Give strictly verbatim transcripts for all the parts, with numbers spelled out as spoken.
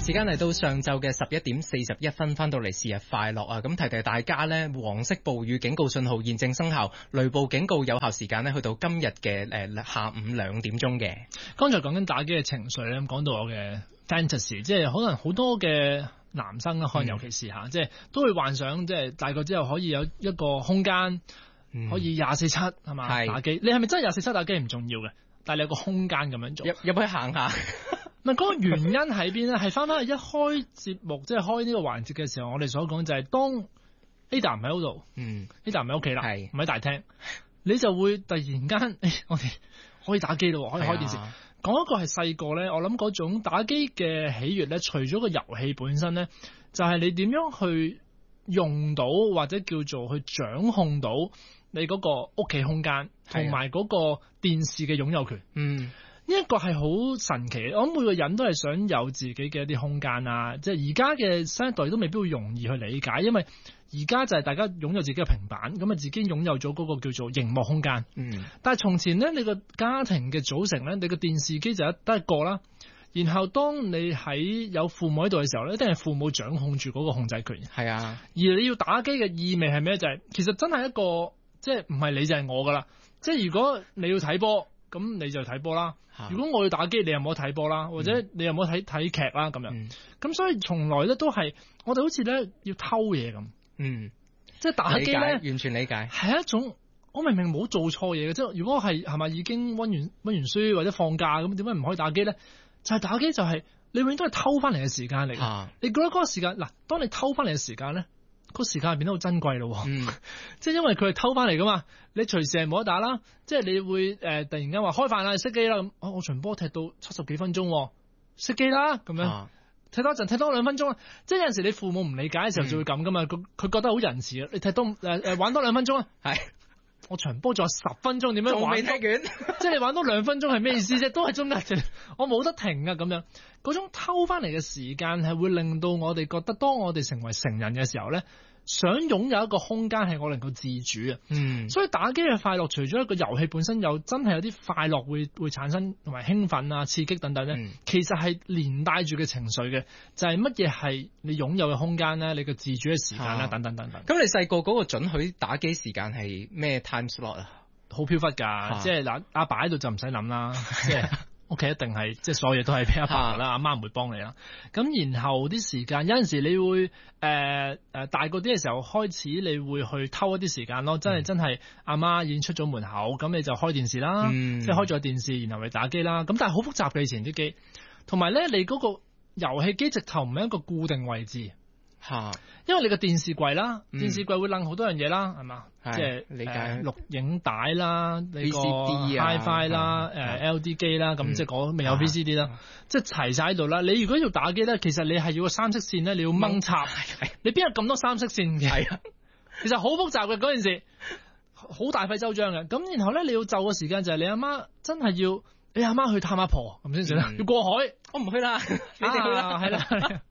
時間嚟到上晝嘅十一點四十一分，翻到嚟是日快樂啊！咁提提大家呢，黃色暴雨警告信號現正生效，雷暴警告有效時間呢去到今日嘅誒下午兩點鐘嘅。 剛才講緊打機嘅情緒咧，講到我嘅 fantasy， 即係可能好多嘅男生啦，可能尤其是嚇，嗯、即係都會幻想，即係大個之後可以有一個空間，嗯、可以廿四七係嘛打機。你係咪真係廿四七打機唔重要嘅？但係你有個空間咁樣做，入入去行下。 唔係嗰個原因喺邊咧？係翻翻去一開節目，即係開呢個環節嘅時候，我哋所講就係當 Ada 唔喺嗰度，嗯 ，Ada 唔喺屋企啦，係唔喺大廳，你就會突然間，誒、哎，我哋可以打機咯，可以開電視。講、啊、一個係細個咧，我諗嗰種打機嘅喜悅咧，除咗個遊戲本身咧，就係、是、你點樣去用到或者叫做去掌控到你嗰個屋企空間，同埋嗰個電視嘅擁有權，嗯。呢一個係好神奇，我諗每個人都係想有自己嘅一啲空間啊！即係而家嘅新一代都未必會容易去理解，因為而家就係大家擁有自己嘅平板，咁啊自己擁有咗嗰個叫做熒幕空間。嗯，但係從前咧，你個家庭嘅組成咧，你個電視機就一得一個啦。然後當你喺有父母喺度嘅時候咧，一定係父母掌控住嗰個控制權。係啊，而你要打機嘅意味係咩？就係、是、其實真係一個即係唔係你就係我噶啦。即係如果你要睇波，咁你就睇波啦。如果我要打機，你又冇得睇波啦，或者你又冇得睇睇劇啦咁樣。咁、嗯、所以從來咧都係我哋好似咧要偷嘢咁。嗯，即係打機咧， 完全理解係一種我明明冇做錯嘢嘅，即係如果係係咪已經溫完溫完書或者放假咁，點解唔可以打機咧？就係、是、打機就係、是、你永遠都係偷翻嚟嘅時間嚟。啊、你覺得嗰個時間嗱，當你偷翻嚟嘅時間咧？個時間係變得好珍貴咯，嗯，即係因為佢係偷翻嚟噶嘛，你隨時係冇得打啦，即係你會誒、呃、突然間話開飯啦，熄機啦咁，哦，我場波踢到七十幾分鐘，熄機啦咁樣，啊、踢多一陣，踢多兩分鐘，即係有陣時你父母唔理解嘅時候就會咁噶嘛，佢佢、嗯、覺得好仁慈啊，你踢多誒誒、呃、玩多兩分鐘啊，係。我場波仲有十分鐘，點樣玩？仲未踢完，即係你玩多兩分鐘係咩意思啫？都係中間，我冇得停啊！咁樣嗰種偷翻嚟嘅時間係會令到我哋覺得，當我哋成為成人嘅時候咧，想擁有一個空間係我能夠自主啊！嗯，所以打機嘅快樂，除咗一個遊戲本身有真係有啲快樂會會產生同埋興奮啊、刺激等等咧，嗯、其實係連帶住嘅情緒嘅，就係乜嘢係你擁有嘅空間咧，你嘅自主嘅時間啦，等等等等。 咁、啊、你細個嗰個准許打機時間係咩 time slot 啊？ 好飄忽㗎，啊、即係嗱阿爸喺度就唔使諗啦，即係。屋企一定係即係所有嘢都係俾阿爸啦，阿媽唔會幫你啦。咁然後啲時間有陣時你會誒誒、呃呃、大個啲嘅時候開始，你會去偷一啲時間咯。真係、嗯、真係阿媽已經出咗門口，咁你就開電視啦，嗯、即係開咗電視，然後去打機啦。咁但係好複雜嘅以前啲機，同埋咧你嗰個遊戲機直頭唔係一個固定位置。吓，因為你個電視櫃啦，嗯、電視櫃會掕好多樣嘢啦，係嘛？即係理解錄影帶啦，你個 HiFi 啦，誒 L D 機啦，咁、嗯、即係嗰未有 V C D 啦，啊、即係齊晒喺度啦。你如果要打機咧，其實你係要個三色線咧，你要掹插，嗯、你邊有咁多三色線嘅？係啊，其實好複雜嘅嗰件事，好大費周章嘅。咁然後咧，你要就嘅時間就係你阿媽真係要，你阿媽去探阿婆咁先算啦。嗯、要過海，我唔去啦，你哋去啦，係啦。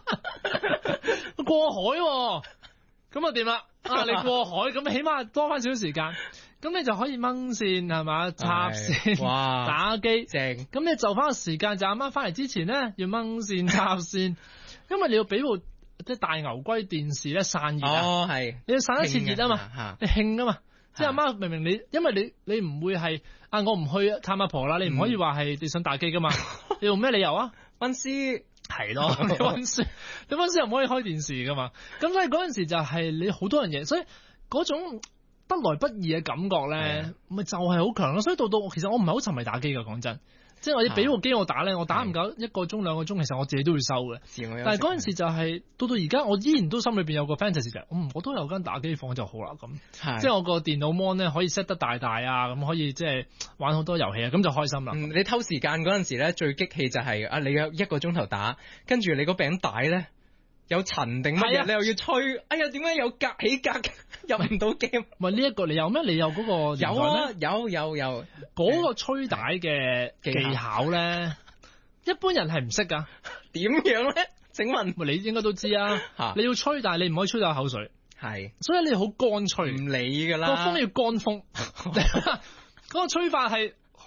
過海咁啊點啦？啊你過海咁起碼多翻少少時間，咁你就可以掹線係嘛，插線，哇打機正。咁你就翻個時間就阿媽翻嚟之前咧要掹線插線，因為你要俾部即係大牛龜電視咧散熱啊，哦係，你要散得切熱啊嘛，你興啊嘛，即係阿媽明明你因為你你唔會係啊我唔去探阿婆啦，你唔可以話係你想打機噶嘛，你用咩理由啊？溫書。係咯，你溫書，你溫書又唔可以開電視噶嘛？咁所以嗰陣時就係你好多樣嘢，所以嗰種得來不易嘅感覺咧，咪的就係好強咯。所以到到其實我唔係好沉迷打機噶，講真，即係我要俾部機我打咧，我打唔夠一個鐘兩個鐘，其實我自己都會收嘅。但係嗰陣時就係、是、到到而家，我依然都心裏邊有個 fantasy 就係，嗯，我都有間打機房就好啦咁，的即係我個電腦 mon 咧可以 set 得大大啊，咁可以即係玩好多遊戲啊，咁就開心啦、嗯。 你偷時間嗰陣時咧，最激氣就係、是、啊，你有一個鐘頭打，跟住你個餅帶咧有塵定乜嘢，的你又要吹，哎呀，點解有格起格入唔到 game？ 唔係呢一個你有咩？你有嗰個有啊？有有有嗰個吹帶嘅技巧咧，一般人係唔識噶。 點樣咧？請問， 你應該都知啊。你要吹，但係你唔可以吹到口水。係，所以你好乾脆， 唔理噶啦。 個風要乾風，嗰個吹法係好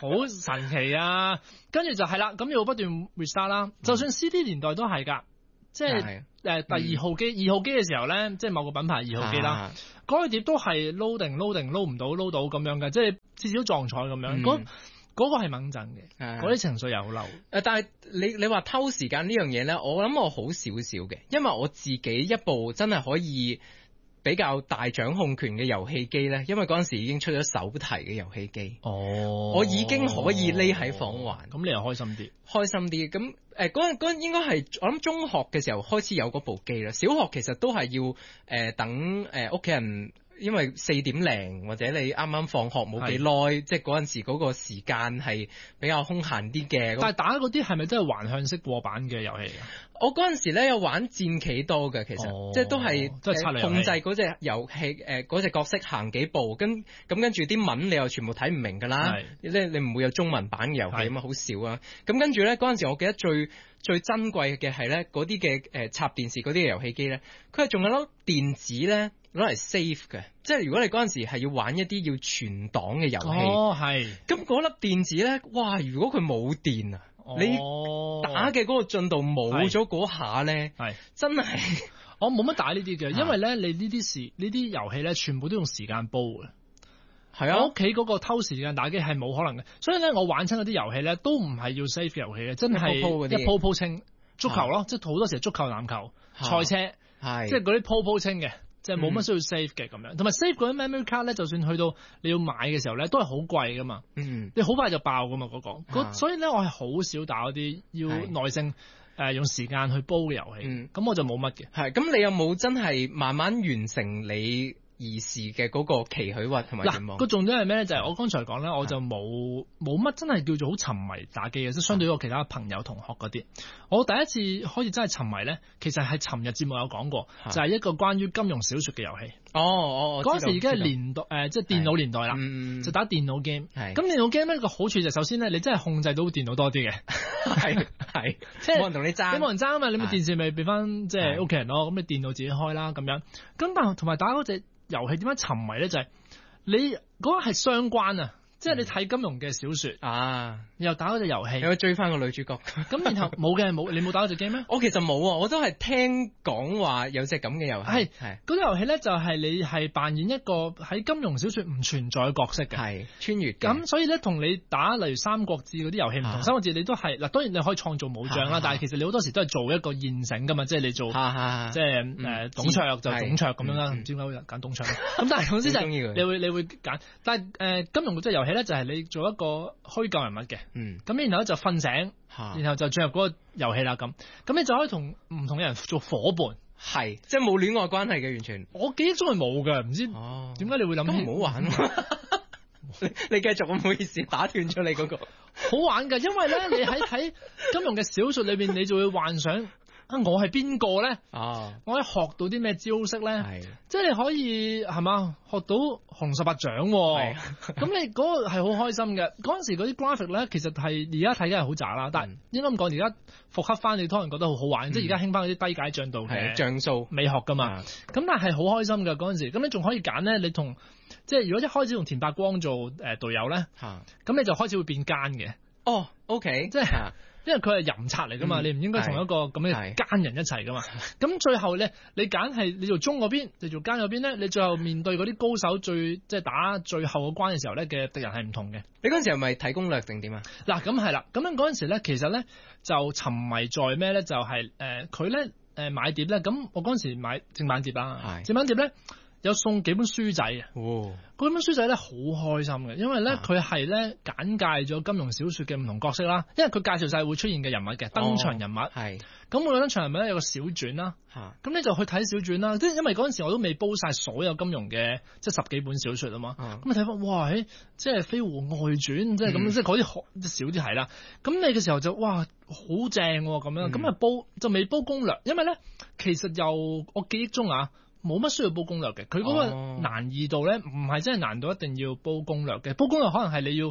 好神奇啊！跟住就係啦，咁要不斷 restart 啦。嗯、就算 C D 年代都係㗎，即係誒、呃、第二號機、嗯、二號機嘅時候咧，即係某個品牌二號機啦，嗰個碟都係 loading loading load 唔到 load 到咁樣嘅，即係至少撞彩咁樣。嗰、嗯嗰個係猛震嘅，嗰啲情緒又好嬲。 誒，但係你你話偷時間呢樣嘢咧，我諗我好少少嘅，因為我自己一部真係可以比較大掌控權嘅遊戲機咧，因為嗰陣時已經出咗手提嘅遊戲機。哦，我已經可以匿喺房玩，咁、 哦、你又開心啲， 開心啲。咁誒，嗰陣嗰陣應該係我諗中學嘅時候開始有嗰部機啦。小學其實都係要誒、呃、等誒屋企人。因為四點零或者你啱啱放學冇幾耐，即係嗰陣時嗰個時間係比較空閒啲嘅。 但係打嗰啲係咪真係橫向式過版嘅遊戲啊？ 我嗰陣時咧有玩戰棋多嘅，其實、哦、即係都係即係控制嗰隻遊戲誒嗰隻角色行幾步，跟咁跟住啲文你又全部睇唔明㗎啦。你你唔會有中文版嘅遊戲啊嘛，好少啊。咁跟住咧嗰陣時，我記得最最珍貴嘅係咧嗰啲嘅誒插電視嗰啲嘅遊戲機咧，佢係仲有粒電子咧。攞嚟 save 嘅，即係如果你嗰陣時係要玩一啲要存檔嘅遊戲， 哦係， 咁嗰粒電子咧，哇！如果佢冇電啊，哦、你打嘅嗰個進度冇咗嗰下咧，係真係我冇乜打呢啲嘅，因為咧你呢啲時呢啲遊戲咧全部都用時間煲嘅，係啊，我屋企嗰個偷時間打機係冇可能嘅，所以咧我玩親嗰啲遊戲咧都唔係要 save 遊戲嘅，真係一鋪鋪清足球咯，即係好多時係足球、籃球、賽車，係即係嗰啲鋪鋪清嘅。即係冇乜需要 save 嘅咁樣，同埋 save 嗰啲 memory card 咧，就算去到你要買嘅時候咧，都係好貴噶嘛。嗯，你好快就爆噶嘛嗰、嗰個，啊、所以咧我係好少打嗰啲要耐性誒、呃、用時間去煲嘅遊戲。咁、嗯、我就冇乜嘅。係，咁你有冇真係慢慢完成你兒時嘅嗰個期許或同埋願望？嗱，個重點係咩咧？就係、是、我剛才講咧，我就冇冇乜真係叫做好沉迷打機嘅，即係相對於我其他朋友同學嗰啲。我第一次開始真係沉迷咧，其實係尋日節目有講過，就係、是、一個關於金庸小說嘅遊戲。哦哦，嗰陣時已經係年代誒，即係電腦年代啦，就打電腦 game。咁電腦 game 咧個好處就首先咧，你真係控制到電腦多啲嘅，係係，即係冇人同你爭，你冇人爭啊嘛，你咪電視咪俾翻即係屋企人咯，咁你電腦自己開啦咁樣。咁但係同埋打嗰隻遊戲點樣沉迷咧？就係、是、你嗰個係相關啊。即係你睇金庸嘅小説啊，又打嗰隻遊戲， 又追翻個女主角。 咁然後冇嘅冇，你冇打嗰隻 game 咩？ 我其實冇啊，我都係聽講話有隻咁嘅遊戲。係係嗰隻遊戲咧，就係你係扮演一個喺金庸小説唔存在嘅角色嘅， 係穿越。咁所以咧，同你打例如三國志嗰啲遊戲唔同。啊、三國志你都係嗱，當然你可以創造武將啦，啊、但係其實你好多時都係做一個現成噶嘛，即係你做即係誒董卓就董卓咁樣啦，唔知點解會揀董卓。咁但係總之就係你會你會揀，但係誒、呃、金庸嗰隻遊戲咧就係你做一個虛構人物嘅，咁、嗯、然後咧就瞓醒，啊、然後就進入嗰個遊戲啦咁，咁你就可以同唔同嘅人做伙伴， 係即係冇戀愛關係嘅完全。我記憶中係冇嘅，唔知點解你會諗咁唔好玩。你你繼續，唔好意思打斷咗你嗰、嗰個好玩㗎，因為咧你喺睇金庸嘅小說裏邊，你就會幻想。我係邊個咧？啊！我可以學到啲咩招式咧？係，即係你可以係嘛？學到洪十八掌喎。咁你嗰個係好開心嘅。嗰陣時嗰啲 graphic 咧，其實係而家睇緊係好渣啦。但係應該咁講，而家復刻翻，你當然覺得好好玩。嗯、即係而家興翻嗰啲低解像度嘅像素美學噶嘛。咁但係好開心㗎嗰陣時。咁你仲可以揀咧？你同即係如果一開始同田伯光做誒隊友咧，咁、啊、你就開始會變奸嘅。 哦 ，OK，即係。 因為佢係淫賊嚟噶嘛，嗯、你唔應該同一個咁嘅奸人一齊噶嘛。咁最後咧，你揀係你做忠嗰邊，你做奸嗰邊咧，你最後面對嗰啲高手最即係打最後個關嘅時候咧嘅敵人係唔同嘅。 你嗰陣時係咪睇攻略定點啊？ 嗱，咁係啦，咁樣嗰陣時咧，其實咧就沉迷在咩咧？就係誒佢咧誒買碟咧，咁我嗰陣時買正版碟啦，正版碟咧。有送幾本書仔嘅，嗰、哦、本書仔咧好開心嘅，因為咧佢係咧簡介咗金庸小說嘅唔同角色啦，因為佢介紹晒會出現嘅人物嘅登場人物，係咁每個登場人物咧有個小傳啦，咁、啊、你就去睇小傳啦，即係因為嗰陣時我都未煲晒所有金庸嘅即係十幾本小說啊嘛，咁你睇翻哇，誒即係飛狐外傳，即係咁、嗯、即係嗰啲少啲係啦，咁你嘅時候就哇好正咁樣，咁啊、嗯、煲就未煲攻略，因為咧其實又我記憶中啊。冇乜需要煲攻略嘅，佢嗰個難易度咧唔係真係難到一定要煲攻略嘅，煲攻略可能係你要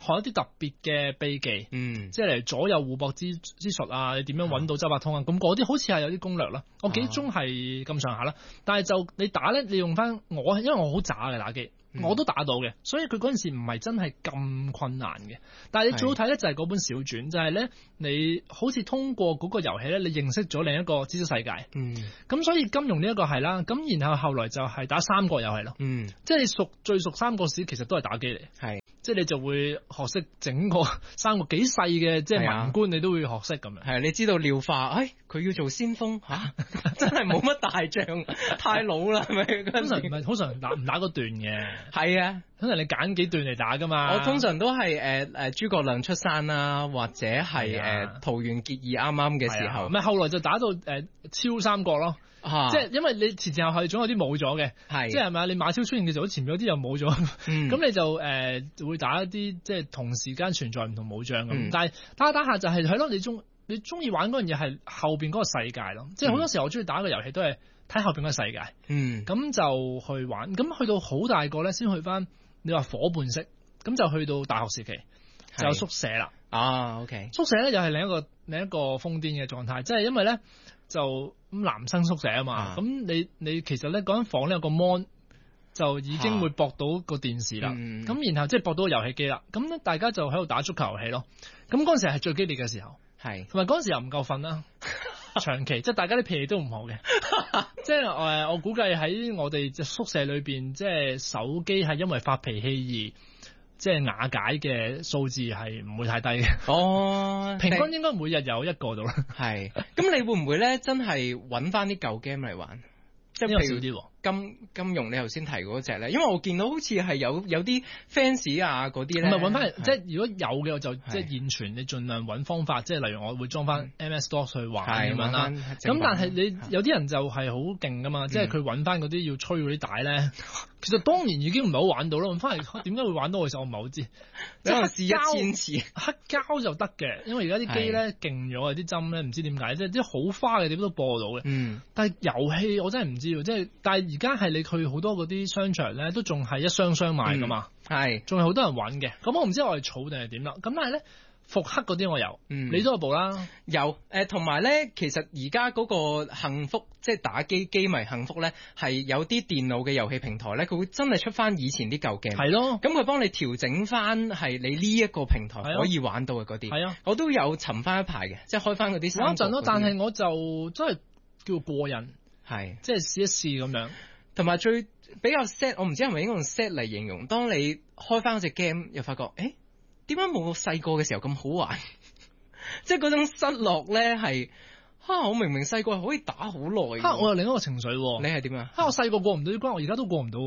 學一啲特別嘅秘技， 嗯， 即係嚟左右互搏之之術啊，你點樣揾到周伯通啊？咁嗰啲好似係有啲攻略啦。我記中係咁上下啦，但係就你打咧，你用翻我，因為我好渣嘅打機。我都打到嘅，所以佢嗰陣時唔係真係咁困難嘅。但係你最好睇咧就係嗰本小傳，就係、是、咧你好似通過嗰個遊戲咧，你認識咗另一個知識世界。嗯，咁所以金庸呢一個係啦，咁然後後來就係打三國又係咯。嗯，即係你熟最熟三國史其實都係打機嚟。係。即係你就會學識整個三個幾細嘅即係文官，你都會學識咁樣。係啊，你知道廖化，哎，佢要做先鋒嚇，啊、真係冇乜大將，太老啦，係咪？通常唔係，通常打唔打嗰段嘅。係啊，通常你揀幾段嚟打㗎嘛。我通常都係誒誒諸葛亮出山啦，或者係誒、呃、桃園結義啱啱嘅時候。唔係、啊，後來就打到誒、呃、超三國咯。啊、即係因為你前前後後總有啲冇咗嘅，係即係係咪啊？你馬超出現嘅時候，前面有啲又冇咗，咁、嗯、你就誒、呃、會打一啲即係同時間存在唔同武將咁。嗯、但係打下打下就係係咯，你中你中意玩嗰樣嘢係後邊嗰個世界咯。即係好多時候我中意打個遊戲都係睇後邊嗰個世界。嗯，咁就去玩，咁去到好大個咧，先去翻你話伙伴式，咁就去到大學時期就有宿舍啦。啊 ，OK， 宿舍咧又係另一個另一個瘋癲嘅狀態，即係因為咧。就咁男生宿舍啊嘛，咁、啊、你你其實咧嗰間房咧有個 mon 就已經會駁到個電視啦，咁、啊嗯、然後即係駁到個遊戲機啦，咁咧大家就喺度打足球遊戲咯，咁嗰陣時係最激烈嘅時候，係同埋嗰陣時又唔夠瞓啦，長期即係大家啲脾氣都唔好嘅，即係誒我估計喺我哋宿舍裏邊，即係手機係因為發脾氣而。即係瓦解嘅數字係唔會太低嘅。哦，平均應該每日有一個度啦。係，咁你會唔會咧真係揾翻啲舊 game 嚟玩？即係譬如少啲金金庸你頭先提嗰隻咧，因為我見到好似係有有啲 fans 啊嗰啲咧，唔係揾翻嚟，即係如果有嘅我就即係現存，你盡量揾方法，即係例如我會裝翻 M S DOS 去玩咁樣啦。咁但係你有啲人就係好勁噶嘛，即係佢揾翻嗰啲要吹嗰啲帶咧。其實當年已經唔係好玩到啦，揾翻嚟點解會玩到？其實我唔係好知。即係試一千次黑膠就得嘅，因為而家啲機咧勁咗啊，啲針咧唔知點解，即係啲好花嘅點都播到嘅。嗯，但係遊戲我真係唔知喎，即係但係而家係你去好多嗰啲商場咧，都仲係一箱箱賣噶嘛。係、嗯，仲係好多人揾嘅。咁我唔知我係儲定係點啦。咁但係咧。復刻嗰啲我有，嗯、你都有部啦，有誒，同埋咧，其實而家嗰個幸福，即係打機機迷幸福咧，係有啲電腦嘅遊戲平台咧，佢會真係出翻以前啲舊 game，係咯，咁佢幫你調整翻係你呢一個平台可以玩到嘅嗰啲，係啊，我都有尋翻一排嘅，即係開翻嗰啲三國嗰陣咯，但係我就真係叫過癮，係，即係試一試咁樣，同埋最比較 sad，我唔知係咪應該用 sad 嚟形容，當你開翻嗰隻 game 又發覺，誒。點解冇我細個嘅時候咁好玩？即係嗰種失落咧，係哈！我明明細個係可以打好耐，哈！我有另一個情緒，你係點啊？哈！我細個過唔到啲關，我而家都過唔到。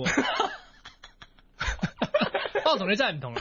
我同你真係唔同啦。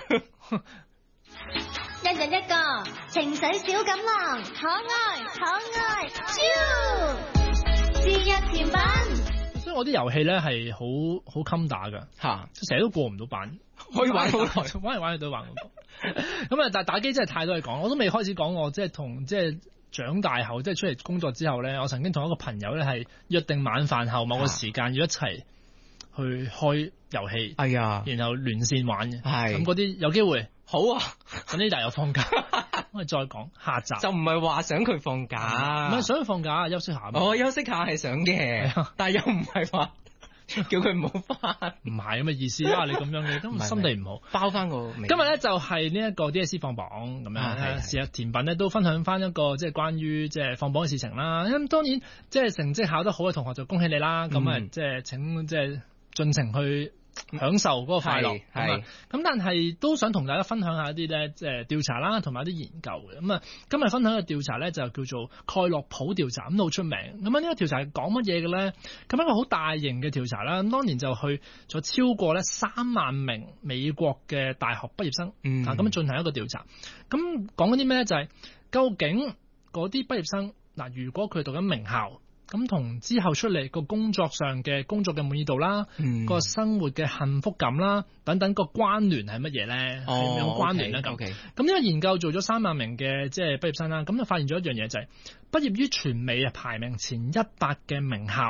一人一個情緒小錦囊，可愛可愛，超節日甜品。所以我啲遊戲咧係好好襟打噶，吓，成日都過唔到版，可以玩好耐，玩嚟玩去都玩唔到。咁啊，但係打機真係太多嘢講，我都未開始講我即係同即係長大後，即係出嚟工作之後咧，我曾經同一個朋友咧係約定晚飯後某個時間要一齊去開遊戲，係、哎、呀，然後連線玩嘅，係咁嗰啲有機會好啊，等呢大有放假，我哋再講下集，就唔係話想佢放假，唔係想佢放假休息下，我、哦、休息下係想嘅，但係又唔係話。叫佢唔好翻，唔係咁嘅意思啦。你咁樣嘅，咁心地唔好，包翻個。今日咧就係呢一個 D S C 放榜咁樣，試下甜品咧都分享翻一個即係關於即係放榜嘅事情啦。咁當然即係成績考得好嘅同學就恭喜你啦。咁啊、嗯、即係請即係盡情去享受嗰個快樂。係咁，但係都想同大家分享一下一啲咧，即係調查啦，同埋一啲研究嘅。咁啊，今日分享嘅調查咧就叫做蓋洛普調查，咁都好出名。咁啊，呢個調查係講乜嘢嘅咧？咁一個好大型嘅調查啦。咁當年就去咗超過咧三萬名美國嘅大學畢業生，嗯、啊咁進行一個調查。咁講緊啲咩咧？就係、是、究竟嗰啲畢業生嗱，如果佢讀緊名校。咁同之後出嚟個工作上嘅工作嘅滿意度啦，嗯、個生活嘅幸福感啦，等等個關聯係乜嘢咧？係咪、哦、有關聯咧？咁咁呢個研究做咗三萬名嘅即係畢業生啦，咁就發現咗一樣嘢就係、是、畢業於全美啊排名前一百嘅名校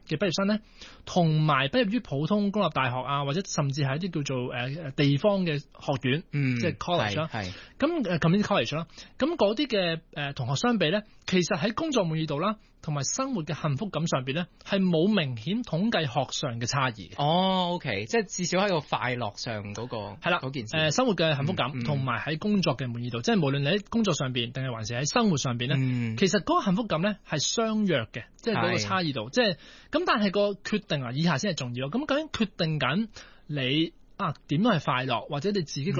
嘅畢業生咧，同埋畢業於普通公立大學啊，或者甚至係一啲叫做誒、呃、地方嘅學院，嗯、即係 college 啦。係咁誒 community college 啦。咁嗰啲嘅誒同學相比咧，其實喺工作滿意度啦，同埋生活嘅幸福感上邊咧，係冇明顯統計學上嘅差異。 哦 ，OK， 即係至少喺個快樂上嗰、嗰個係啦嗰件事。誒、 呃、生活嘅幸福感，同埋喺工作嘅滿意度，即係無論你喺工作上邊定係還是喺生活上邊咧，嗯、其實嗰個幸福感咧係相若嘅，即係嗰個差異度。即係咁，但係個決定啊，以下先係重要。咁究竟決定緊你啊點樣係快樂，或者你自己覺得